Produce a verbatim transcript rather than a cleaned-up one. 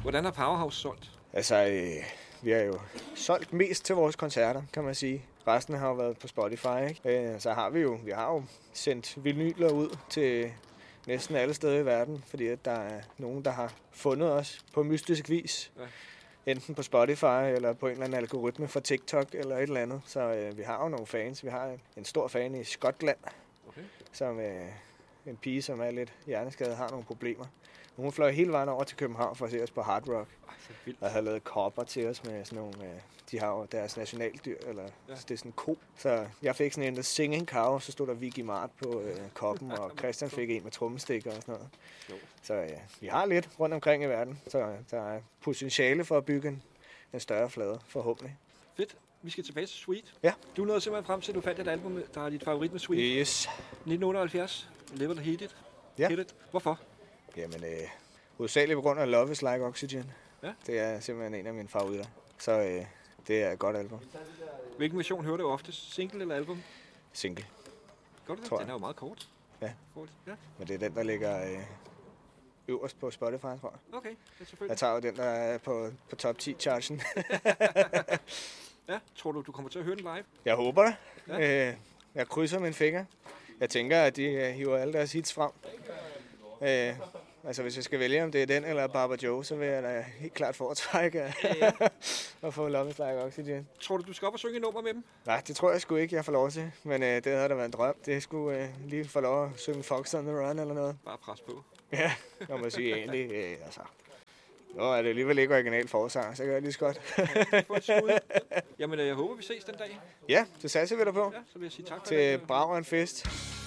Hvordan har Powerhouse solgt? Altså, øh, vi har jo solgt mest til vores koncerter, kan man sige. Resten har jo været på Spotify, ikke? Øh, så har vi jo, vi har jo sendt vinyler ud til næsten alle steder i verden, fordi at der er nogen, der har fundet os på mystisk vis. Ja. Enten på Spotify eller på en eller anden algoritme fra TikTok eller et eller andet. Så øh, vi har jo nogle fans. Vi har en stor fan i Skotland, okay. som øh, en pige, som er lidt hjerneskadet, har nogle problemer. Hun fløj hele vejen over til København for at se os på Hard Rock. Ej, og havde lavet kopper til os med sådan nogle... Øh, de har jo deres nationaldyr, eller ja. Det er sådan en ko. Så jeg fik sådan en, der singing cow, så stod der Vicky Mart på øh, koppen, og Christian fik en med trommestikker og sådan noget. Jo. Så ja, vi har lidt rundt omkring i verden, så der er potentiale for at bygge en, en større flade, forhåbentlig. Fedt. Vi skal tilbage til Sweet. Ja. Du nåede simpelthen frem til, at du fandt et album, der er dit favorit med Sweet. Yes. nitten otteoghalvfjerds. Live the Hit It. Ja. Hit it. Hvorfor? Jamen, øh, hovedsageligt på grund af Love is Like Oxygen. Ja. Det er simpelthen en af mine favoritter. Så øh, det er et godt album. Hvilken version hører du oftest? Single eller album? Single. Gør du det? Den er jo meget kort. Ja. ja. Men det er den, der ligger øh, øverst på Spotify, tror jeg. Okay, ja, selvfølgelig. Jeg tager jo den, der er på, på top ti-chargen. Ja, tror du, du kommer til at høre den live? Jeg håber det. Ja. Øh, jeg krydser mine fingre. Jeg tænker, at de øh, hiver alle deres hits frem. Øh, altså, hvis jeg skal vælge, om det er den eller Baba Joe, så vil jeg da helt klart foretrække at, ja, ja. at få Love is Like Oxygen. Tror du, du skal op og synge et nummer med dem? Nej, det tror jeg sgu ikke, jeg får lov til. Men øh, det havde da været en drøm. Det skulle øh, lige få lov at synge Fox on the Run eller noget. Bare pres på. Ja, jeg må sige egentlig. Øh, altså. Nå, er det alligevel ikke original forsang, så gør jeg lige så godt. Jamen, jeg håber, vi ses den dag. Ja, det satser vi der på. Ja, så vil jeg sige tak for til det. Brag og en fest.